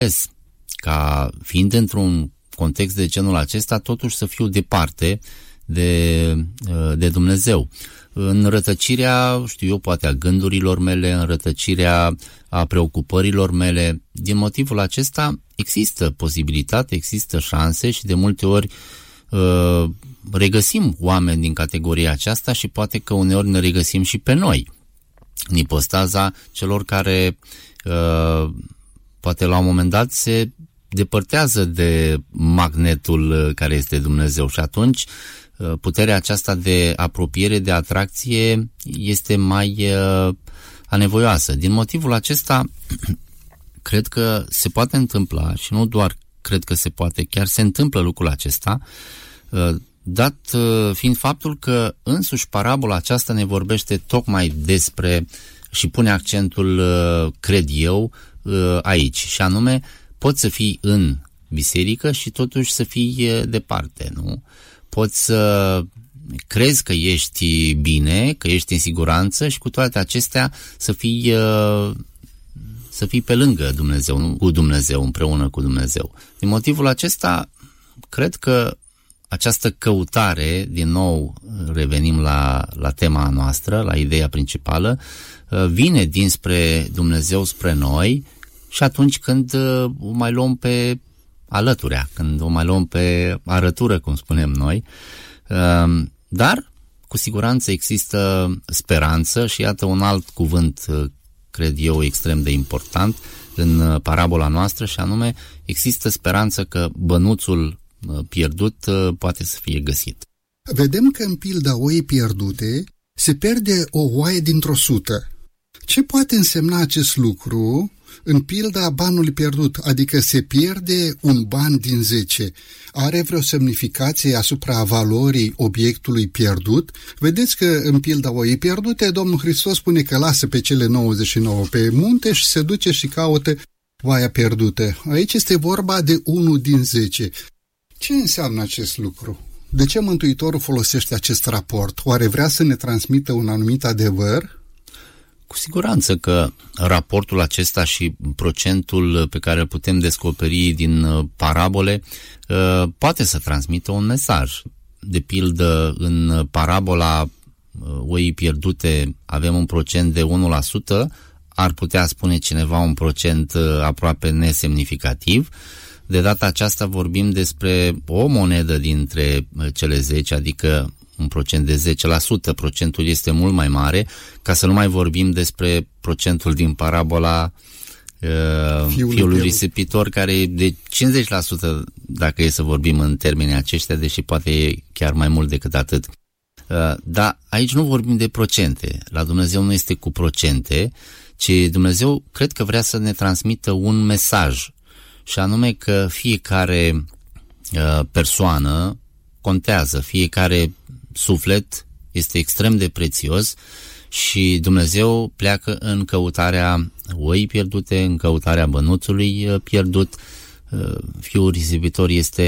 ca fiind într-un context de genul acesta, totuși să fiu departe de Dumnezeu. În rătăcirea, știu eu, poate a gândurilor mele, în rătăcirea a preocupărilor mele. Din motivul acesta există posibilitate, există șanse și de multe ori regăsim oameni din categoria aceasta și poate că uneori ne regăsim și pe noi în ipostaza celor care poate la un moment dat se depărtează de magnetul care este Dumnezeu și atunci puterea aceasta de apropiere, de atracție este mai anevoioasă. Din motivul acesta cred că se poate întâmpla și nu doar cred că se poate, chiar se întâmplă lucrul acesta, dat fiind faptul că însuși parabola aceasta ne vorbește tocmai despre și pune accentul, cred eu, aici, și anume poți să fii în biserică și totuși să fii departe, nu? Poți să crezi că ești bine, că ești în siguranță și cu toate acestea să fii pe lângă Dumnezeu, nu cu Dumnezeu, împreună cu Dumnezeu. Din motivul acesta, cred că această căutare, din nou revenim la tema noastră, la ideea principală, vine dinspre Dumnezeu spre noi și atunci când o mai luăm pe alăturea, când o mai luăm pe arătură, cum spunem noi, dar cu siguranță există speranță și iată un alt cuvânt, cred eu, extrem de important în parabola noastră și anume există speranță că bănuțul pierdut poate să fie găsit. Vedem că în pilda oii pierdute se pierde o oaie dintr-o 100. Ce poate însemna acest lucru în pilda banului pierdut, adică se pierde un ban din 10? Are vreo semnificație asupra valorii obiectului pierdut? Vedeți că în pilda oii pierdute, Domnul Hristos spune că lasă pe cele 99 pe munte și se duce și caută oaia pierdută. Aici este vorba de 1 din 10. Ce înseamnă acest lucru? De ce Mântuitorul folosește acest raport? Oare vrea să ne transmită un anumit adevăr? Cu siguranță că raportul acesta și procentul pe care îl putem descoperi din parabole poate să transmită un mesaj. De pildă, în parabola oii pierdute avem un procent de 1%, ar putea spune cineva un procent aproape nesemnificativ. De data aceasta vorbim despre o monedă dintre cele 10, adică un procent de 10%, procentul este mult mai mare, ca să nu mai vorbim despre procentul din parabola fiului risipitor, care e de 50%, dacă e să vorbim în termenii aceștia, deși poate e chiar mai mult decât atât. Dar aici nu vorbim de procente. La Dumnezeu nu este cu procente, ci Dumnezeu cred că vrea să ne transmită un mesaj, și anume că fiecare persoană contează, fiecare suflet este extrem de prețios și Dumnezeu pleacă în căutarea oii pierdute, în căutarea bănuțului pierdut. Fiul risipitor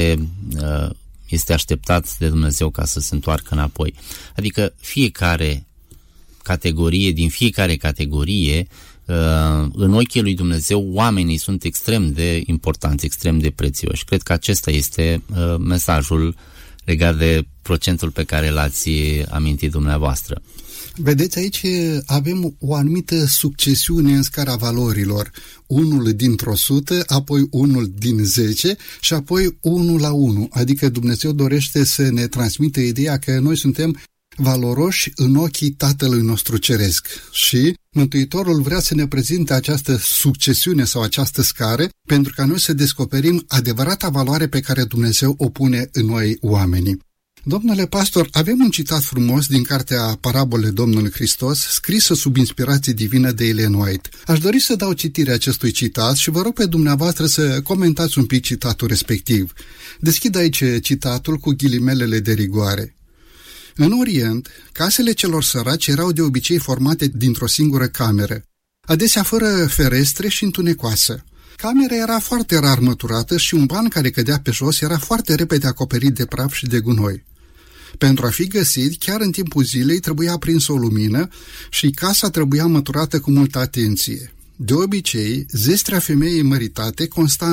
este așteptat de Dumnezeu ca să se întoarcă înapoi. Adică fiecare categorie, din fiecare categorie, în ochii lui Dumnezeu, oamenii sunt extrem de importanți, extrem de prețioși. Cred că acesta este mesajul legat de procentul pe care l-ați amintit dumneavoastră. Vedeți, aici avem o anumită succesiune în scara valorilor. 1 dintr-o 100, apoi 1 din 10 și apoi 1 la 1. Adică Dumnezeu dorește să ne transmită ideea că noi suntem valoroși în ochii Tatălui nostru Ceresc. Și Mântuitorul vrea să ne prezinte această succesiune sau această scară pentru ca noi să descoperim adevărata valoare pe care Dumnezeu o pune în noi oamenii. Domnule pastor, avem un citat frumos din cartea Parabole Domnului Hristos, scrisă sub inspirație divină de Ellen White. Aș dori să dau citire acestui citat și vă rog pe dumneavoastră să comentați un pic citatul respectiv. Deschid aici citatul cu ghilimelele de rigoare. În Orient, casele celor săraci erau de obicei formate dintr-o singură cameră, adesea fără ferestre și întunecoasă. Camera era foarte rar măturată și un ban care cădea pe jos era foarte repede acoperit de praf și de gunoi. Pentru a fi găsit, chiar în timpul zilei trebuia aprinsă o lumină și casa trebuia măturată cu multă atenție. De obicei, zestrea femeii măritate consta